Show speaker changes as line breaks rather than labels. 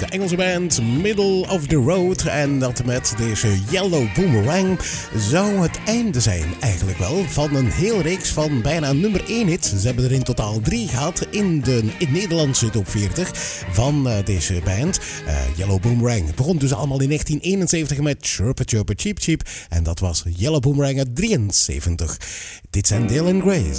Engelse band Middle of the Road. En dat met deze Yellow Boomerang zou het einde zijn eigenlijk wel van een heel reeks van bijna nummer 1 hits. Ze hebben er in totaal 3 gehad in de Nederlandse top 40 van deze band. Yellow Boomerang. Het begon dus allemaal in 1971 met Chirpa Chirpa Cheep Cheep. En dat was Yellow Boomerang uit 73. Dit zijn Dale and Grace.